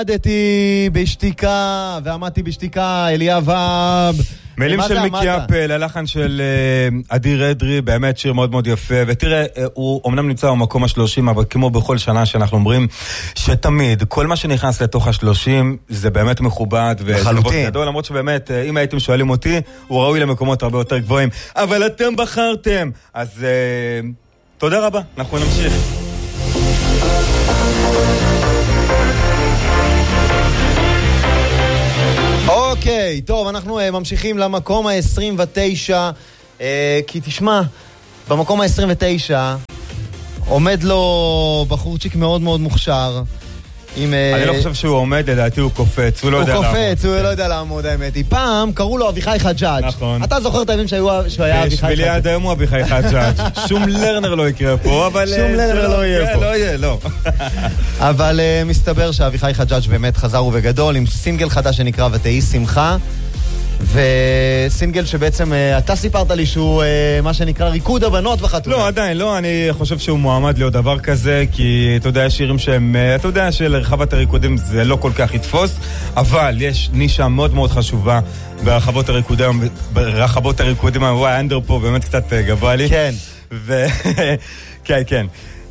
עמדתי בשתיקה, ועמדתי בשתיקה, אליאב האב. מילים של מיקי אפל, הלחן של אדיר אדרי, באמת שיר מאוד מאוד יפה, ותראה, הוא אמנם נמצא במקום ה-30, אבל כמו בכל שנה שאנחנו אומרים, שתמיד, כל מה שנכנס לתוך ה-30, זה באמת מכובד, לחלוטין. גדול, למרות שבאמת, אם הייתם שואלים אותי, הוא ראוי למקומות הרבה יותר גבוהים, אבל אתם בחרתם, אז תודה רבה, אנחנו נמשיך. אוקיי, טוב, אנחנו ממשיכים למקום ה-29, כי תשמע, במקום ה-29 עומד לו בחורצ'יק מאוד מאוד מוכשר. אני לא חושב שהוא עומד, לדעתי הוא קופץ, הוא לא יודע לעמוד. הוא קופץ, הוא לא יודע לעמוד, האמת. פעם קראו לו אביחי חג'אג'. נכון. אתה זוכר את הימים שהוא היה אביחי חג'אג'. בשבילי עד היום הוא אביחי חג'אג'. שום לרנר לא יקרה פה, אבל... שום לרנר לא יהיה פה. לא יהיה, לא. אבל מסתבר שאביחי חג'אג' באמת חזר ובגדול, עם סינגל חדש שנקרא ותהי שמחה. וסינגל שבעצם אתה סיפרת לי שהוא מה שנקרא ריקוד הבנות בחתונה. לא, עדיין לא, אני חושב שהוא מועמד להיות דבר כזה, כי אתה יודע, שירים שהם, אתה יודע שלרחבת הריקודים זה לא כל כך יתפוס, אבל יש נישה מאוד מאוד חשובה ברחבות הריקודים, וואי, אנדר פה באמת קצת גבוה לי. כן. כן, כן.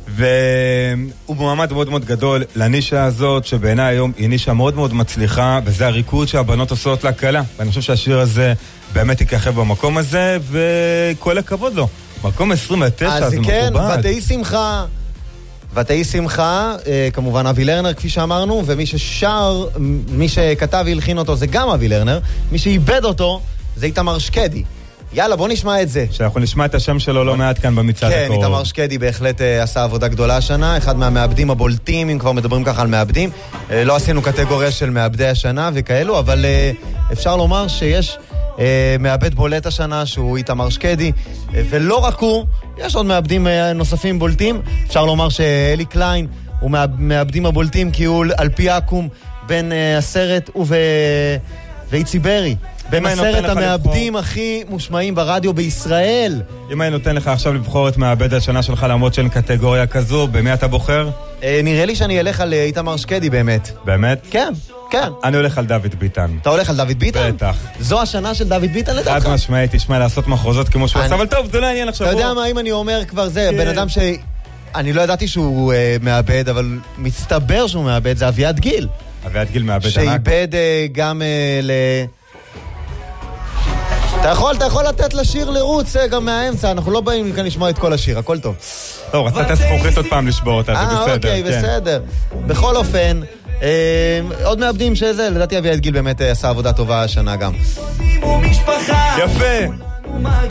והוא מועמד מאוד מאוד גדול לנישה הזאת, שבעיניי היום היא נישה מאוד מאוד מצליחה, וזה הריקוד שהבנות עושות להקלה. ואני חושב שהשיר הזה באמת יככב במקום הזה, וכל הכבוד לו. מקום 29, זה מכובד. אז כן, ותהי שמחה. ותהי שמחה, כמובן אבי לרנר, כפי שאמרנו, ומי ששר, מי שכתב והלחין אותו זה גם אבי לרנר, מי שאיבד אותו זה איתמר שקדי. יאללה, בוא נשמע את זה. שאנחנו נשמע את השם שלו לא מעט כאן במצעד הקרוב. כן, איתמר שקדי בהחלט עשה עבודה גדולה השנה, אחד מהמעבדים הבולטים, אם כבר מדברים ככה על מעבדים. לא עשינו קטגוריה של מעבדי השנה וכאלו, אבל אפשר לומר שיש מעבד בולט השנה שהוא איתמר שקדי, ולא רק הוא, יש עוד מעבדים נוספים בולטים. אפשר לומר שאלי קליין הוא מעבדים הבולטים, כי הוא על פי עקום בין הסרט ואיצי ברי. בין הסרט המעבדים הכי מושמעים ברדיו בישראל. אם אני נותן לך עכשיו לבחור את מעבד השנה שלך למרות שאין קטגוריה כזו, במי אתה בוחר? נראה לי שאני אלך על איתמר שקדי באמת. באמת? כן, כן. אני הולך על דוד ביטן. אתה הולך על דוד ביטן? בטח. זו השנה של דוד ביטן לדעתך? חד משמעית, תשמע, לעשות מחרוזות כמו שהוא עשה, אבל טוב, זה לא העניין עכשיו. אתה יודע מה, אם אני אומר כבר זה, בן אדם ש... אני לא ידעתי שהוא מעבד, אבל מסתבר שהוא מעבד, זה אביעד גיל. אביעד גיל מעבד ענק. שאיבד גם אתה יכול לתת לשיר לרוץ גם מהאמצע, אנחנו לא באים כאן לשמוע את כל השיר, הכל טוב. טוב, רצת זכוכית עוד פעם לשבור אותה, זה בסדר. אוקיי, בסדר. בכל אופן, עוד מעבדים שזה, לדעתי אביעד גיל באמת עשה עבודה טובה השנה גם. יפה.